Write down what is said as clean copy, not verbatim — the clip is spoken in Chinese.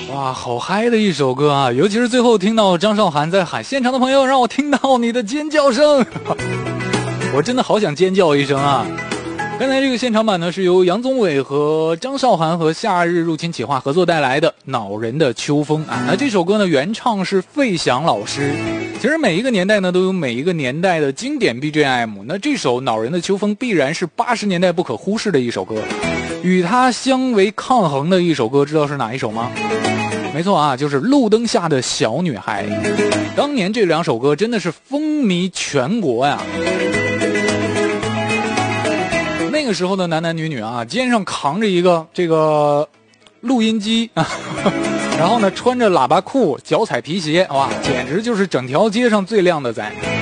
哇，好嗨的一首歌啊！尤其是最后听到张韶涵在喊现场的朋友，让我听到你的尖叫声，我真的好想尖叫一声啊！刚才这个现场版呢，是由杨宗纬和张韶涵和夏日入侵企划合作带来的《恼人的秋风》啊。那这首歌呢，原唱是费翔老师。其实每一个年代呢，都有每一个年代的经典 BGM。那这首《恼人的秋风》必然是80年代不可忽视的一首歌。与它相为抗衡的一首歌，知道是哪一首吗？没错啊，就是《路灯下的小女孩》。当年这两首歌真的是风靡全国呀。那个时候的男男女女啊，肩上扛着一个这个录音机啊，然后呢穿着喇叭裤，脚踩皮鞋，哇，简直就是整条街上最靓的仔。